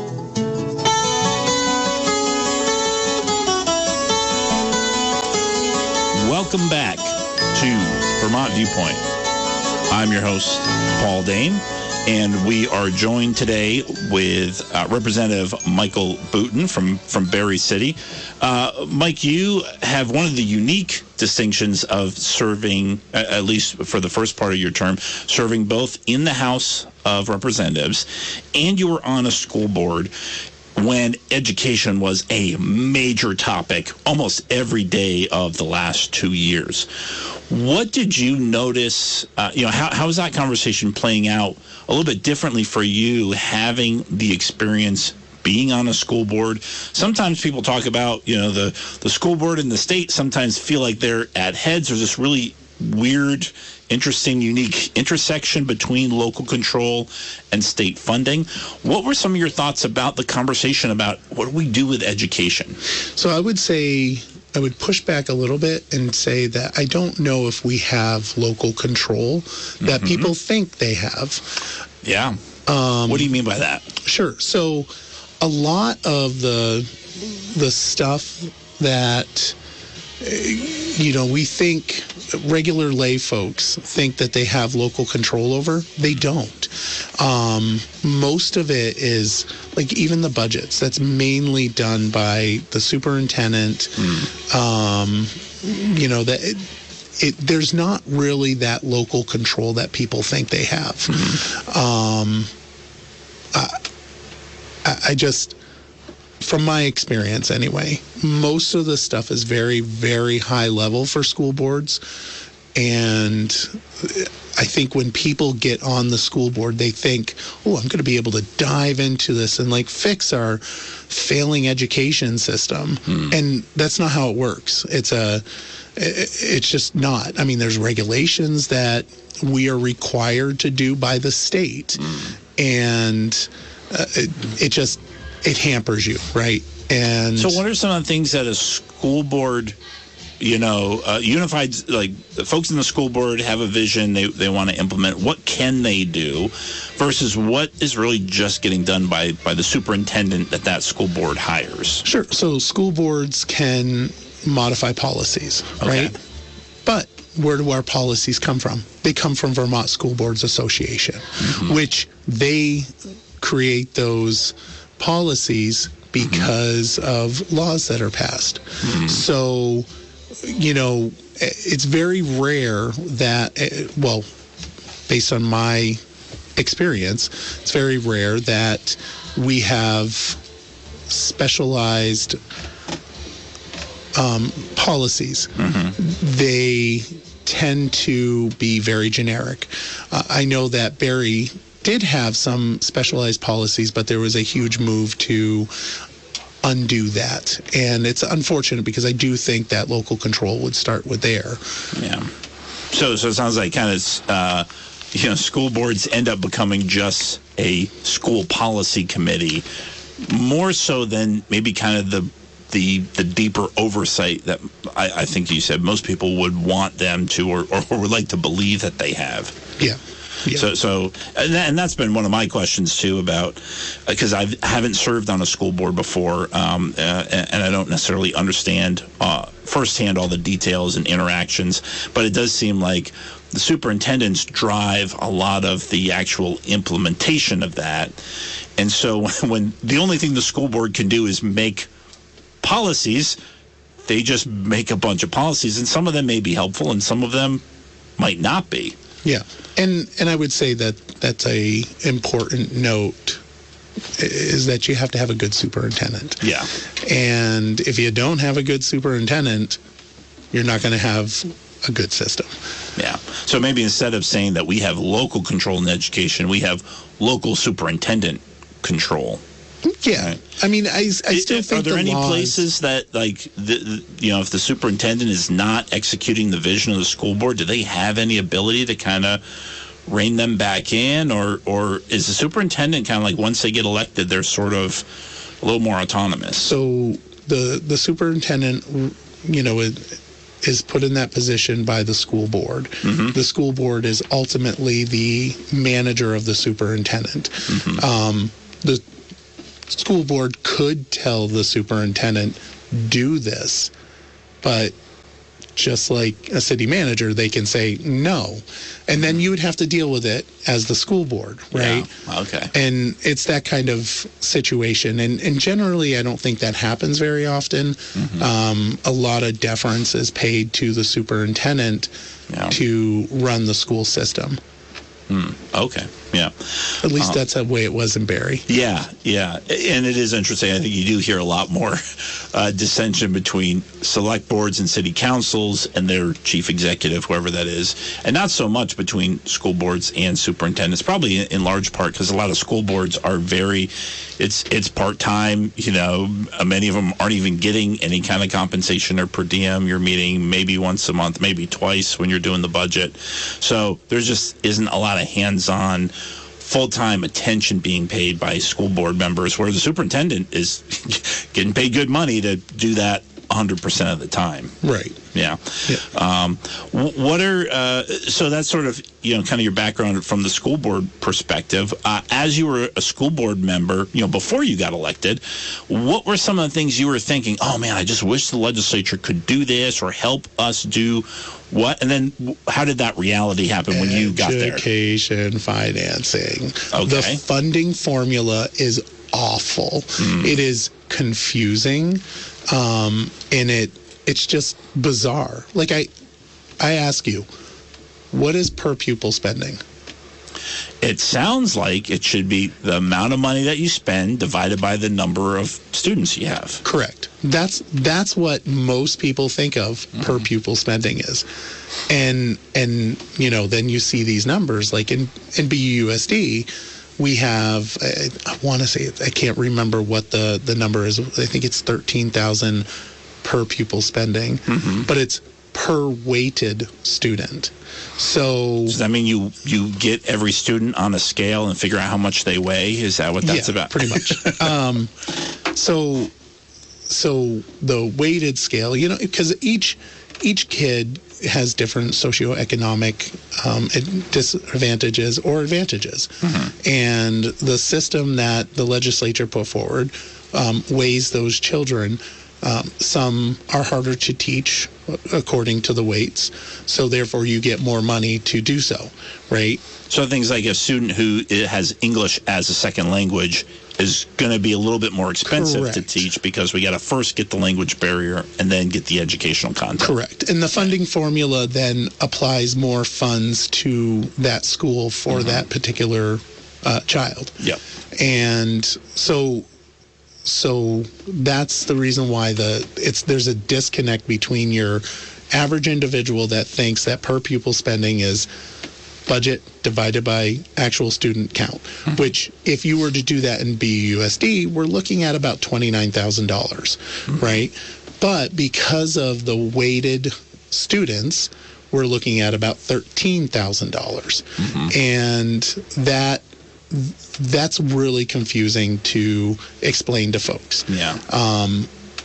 S6: Welcome back to Vermont Viewpoint. I'm your host, Paul Dane, and we are joined today with uh, Representative Michael Boutin from, from Barre City. Uh, Mike, you have one of the unique distinctions of serving, at least for the first part of your term, serving both in the House of Representatives, and you were on a school board when education was a major topic almost every day of the last two years. What did you notice, uh, you know, how, how is that conversation playing out a little bit differently for you, having the experience being on a school board? Sometimes people talk about, you know, the, the school board and the state sometimes feel like they're at heads. There's this really weird, interesting, unique intersection between local control and state funding. What were some of your thoughts about the conversation about what do we do with education?
S21: So I would say, I would push back a little bit and say that I don't know if we have local control that mm-hmm. people think they have.
S6: Yeah.
S21: Um,
S6: what do you mean by that?
S21: Sure. So a lot of the the stuff that, you know, we think regular lay folks think that they have local control over, they don't. Um, most of it is, like, even the budgets, that's mainly done by the superintendent. Mm. Um, you know, that it, it, there's not really that local control that people think they have. Mm-hmm. Um, I, I just... From my experience anyway, most of the stuff is very, very high level for school boards. And I think when people get on the school board, they think, oh, I'm going to be able to dive into this and like fix our failing education system. Hmm. And that's not how it works. It's a, it's just not. I mean, there's regulations that we are required to do by the state. Hmm. And uh, it, it just... it hampers you, right? And
S6: so what are some of the things that a school board, you know, uh, unified, like the folks in the school board have a vision they, they want to implement? What can they do versus what is really just getting done by, by the superintendent that that school board hires?
S21: Sure. So school boards can modify policies, okay. right? But where do our policies come from? They come from Vermont School Boards Association, mm-hmm. which they create those policies because mm-hmm. of laws that are passed. Mm-hmm. So, you know, it's very rare that, well, based on my experience, it's very rare that we have specialized um, policies. Mm-hmm. They tend to be very generic. Uh, I know that Barre did have some specialized policies, but there was a huge move to undo that. And it's unfortunate because I do think that local control would start with there.
S6: Yeah. So, so it sounds like kind of, uh, you know, school boards end up becoming just a school policy committee, more so than maybe kind of the the the deeper oversight that I, I think you said most people would want them to, or, or would like to believe that they have.
S21: Yeah. Yeah.
S6: So, so and, that, and that's been one of my questions too about, because I haven't served on a school board before, um, uh, and, and I don't necessarily understand uh, firsthand all the details and interactions. But it does seem like the superintendents drive a lot of the actual implementation of that. And so, when the only thing the school board can do is make policies, they just make a bunch of policies, and some of them may be helpful, and some of them might not be.
S21: Yeah, and and I would say that that's a important note, is that you have to have a good superintendent.
S6: Yeah.
S21: And if you don't have a good superintendent, you're not going to have a good system.
S6: Yeah. So maybe instead of saying that we have local control in education, we have local superintendent control.
S21: Yeah. Right. I mean, I, I still
S6: Are
S21: think
S6: Are there
S21: the
S6: any
S21: laws,
S6: places that, like, the, the, you know, if the superintendent is not executing the vision of the school board, do they have any ability to kind of rein them back in? Or, or is the superintendent kind of like, once they get elected, they're sort of a little more autonomous?
S21: So the, the superintendent, you know, is, is put in that position by the school board. Mm-hmm. The school board is ultimately the manager of the superintendent. Mm-hmm. Um, the school board could tell the superintendent, do this, but just like a city manager, they can say no. And then you would have to deal with it as the school board, right?
S6: Yeah. Okay.
S21: And it's that kind of situation. And, and generally, I don't think that happens very often. Mm-hmm. Um, a lot of deference is paid to the superintendent yeah. to run the school system.
S6: Mm, okay. Yeah.
S21: At least
S6: um,
S21: that's the way it was in Barry.
S6: Yeah, yeah. And it is interesting. I think you do hear a lot more uh, dissension between select boards and city councils and their chief executive, whoever that is, and not so much between school boards and superintendents, probably in, in large part because a lot of school boards are very, it's it's part-time, you know, many of them aren't even getting any kind of compensation or per diem. You're meeting maybe once a month, maybe twice when you're doing the budget. So there just isn't a lot of hands-on full-time attention being paid by school board members, where the superintendent is getting paid good money to do that one hundred percent of the time.
S21: Right.
S6: Yeah.
S21: yeah.
S6: Um, what are, uh, so that's sort of, you know, kind of your background from the school board perspective. Uh, as you were a school board member, you know, before you got elected, what were some of the things you were thinking, oh man, I just wish the legislature could do this or help us do what? And then how did that reality happen when you got there?
S21: Education financing.
S6: Okay.
S21: The funding formula is awful. Mm. It is confusing. Um, and it it's just bizarre. Like I, I ask you, what is per pupil spending?
S6: It sounds like it should be the amount of money that you spend divided by the number of students you have.
S21: Correct. That's that's what most people think of mm-hmm. per pupil spending is. And and you know, then you see these numbers like in, in B U U S D, we have, I, I want to say, I can't remember what the, the number is. I think it's thirteen thousand per pupil spending, mm-hmm. but it's per weighted student. So
S6: does that mean you, you get every student on a scale and figure out how much they weigh? Is that what that's
S21: yeah,
S6: about?
S21: Pretty much. um, so, so the weighted scale, you know, because each each kid has different socioeconomic um, disadvantages or advantages. Mm-hmm. And the system that the legislature put forward um, weighs those children. Um, some are harder to teach according to the weights, so therefore you get more money to do so, right?
S6: So things like a student who has English as a second language is going to be a little bit more expensive
S21: Correct.
S6: to teach because we got to first get the language barrier and then get the educational content.
S21: Correct. And the funding formula then applies more funds to that school for mm-hmm. that particular uh, child.
S6: Yep.
S21: And so so that's the reason why the it's there's a disconnect between your average individual that thinks that per pupil spending is budget divided by actual student count, mm-hmm. which if you were to do that in B U S D, we're looking at about twenty-nine thousand dollars, mm-hmm. right? But because of the weighted students, we're looking at about thirteen thousand dollars. Mm-hmm. And that that's really confusing to explain to folks.
S6: Yeah.
S21: Um,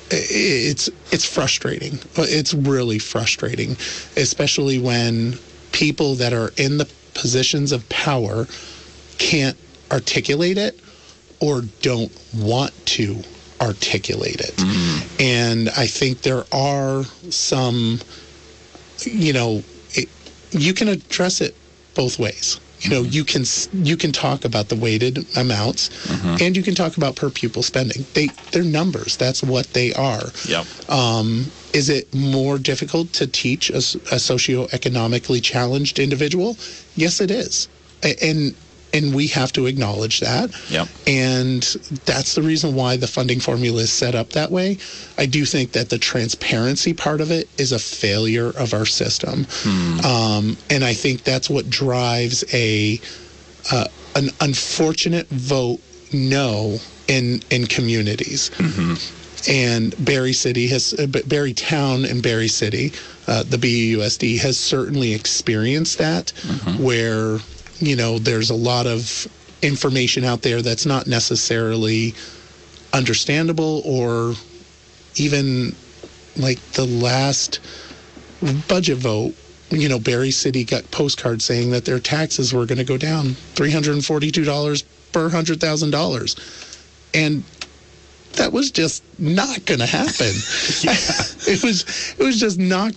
S21: it's it's frustrating. It's really frustrating, especially when people that are in the positions of power can't articulate it or don't want to articulate it. Mm. And I think there are some, you know, it, you can address it both ways. You know, mm-hmm. you can you can talk about the weighted amounts, mm-hmm. and you can talk about per pupil spending. They they're numbers. That's what they are.
S6: Yep.
S21: Um, is it more difficult to teach a, a socioeconomically challenged individual? Yes, it is, and and we have to acknowledge that.
S6: Yep.
S21: And that's the reason why the funding formula is set up that way. I do think that the transparency part of it is a failure of our system. Hmm. Um, and I think that's what drives a uh, an unfortunate vote no in in communities. Mm-hmm. And Barry City has, uh, Barry Town and Barry City, uh, the B E U S D has certainly experienced that, mm-hmm. where you know, there's a lot of information out there that's not necessarily understandable, or even like the last budget vote, you know, Barry City got postcards saying that their taxes were going to go down three hundred forty-two dollars per one hundred thousand dollars. And that was just not going to happen. It was it was just not